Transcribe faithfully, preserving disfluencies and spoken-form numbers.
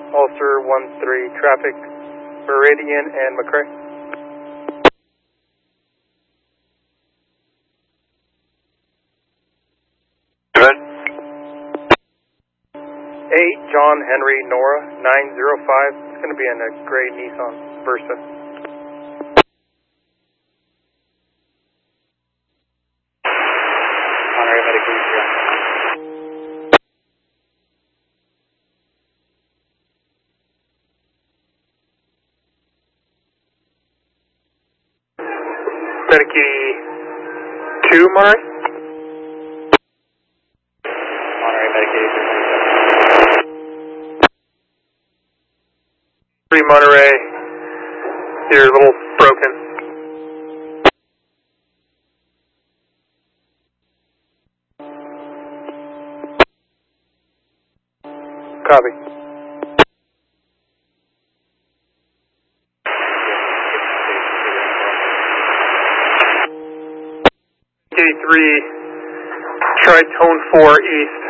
Ulster one three, traffic, Meridian and McRae. eight, John Henry Nora, nine zero five. It's going to be in a gray Nissan Versa. Monterey Medical East. Medicaid two, Monterey? Monterey Medicaid three, Monterey. You're a little broken. Copy. eighty-three, try tone four east.